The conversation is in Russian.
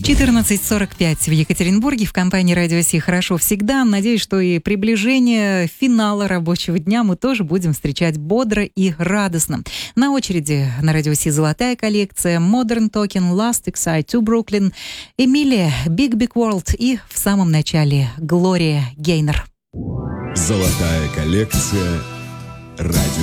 14:45 в Екатеринбурге. В компании «Радио Си» хорошо всегда. Надеюсь, что и приближение финала рабочего дня мы тоже будем встречать бодро и радостно. На очереди на «Радио Си» золотая коллекция, Modern Talking, Last Exile to Brooklyn, Эмилия, Big Big World и в самом начале Глория Гейнор. Золотая коллекция «Радио